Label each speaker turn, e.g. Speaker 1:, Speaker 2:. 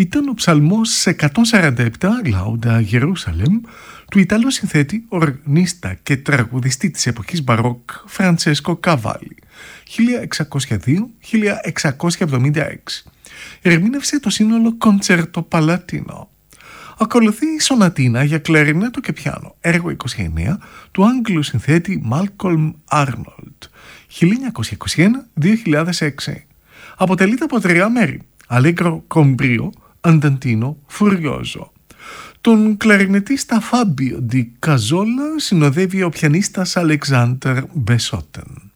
Speaker 1: Ήταν ο ψαλμός 147 «Λάουντα Γερούσαλεμ» του Ιταλού συνθέτη, οργανίστα και τραγουδιστή της εποχής μπαρόκ Φραντσέσκο Καβάλι 1602-1676. Ερμήνευσε το σύνολο «Κοντσέρτο Παλατίνο». Ακολουθεί η σονατίνα για κλαρινέτο και πιάνο, έργο 29 του Άγγλου συνθέτη Μάλκολμ Άρνολτ 1921-2006. Αποτελείται από 3 μέρη: Αλέγκρο Κομπρίο, Ανταντίνο, Φουριόζο. Τον κλαρινετίστα Φάμπιο Ντι Καζόλα συνοδεύει ο πιανίστας Αλεξάνδερ Μπεσότεν.